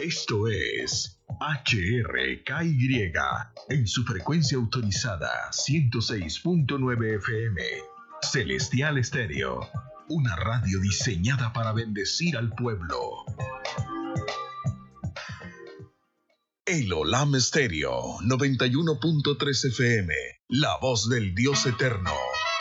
Esto es HRKY en su frecuencia autorizada 106.9 FM. Celestial Estéreo, una radio diseñada para bendecir al pueblo. El Olam Estéreo 91.3 FM, la voz del Dios eterno.